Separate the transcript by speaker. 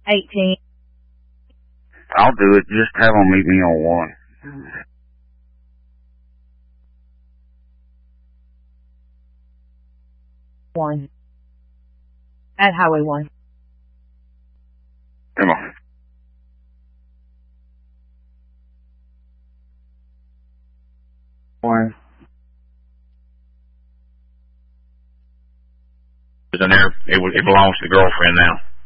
Speaker 1: 18.
Speaker 2: I'll do it. Just have them meet me on
Speaker 1: 1. At Highway 1.
Speaker 2: Come on. One.
Speaker 3: In there, it belongs to the girlfriend now.